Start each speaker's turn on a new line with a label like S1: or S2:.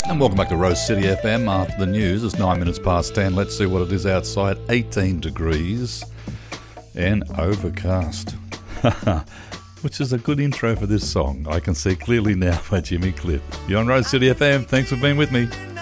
S1: And welcome back to Rose City FM after the news. It's 9 minutes past 10. Let's see what it is outside. 18 degrees and overcast. Which is a good intro for this song. I Can See Clearly Now by Jimmy Cliff. You're on Rose City FM. Thanks for being with me.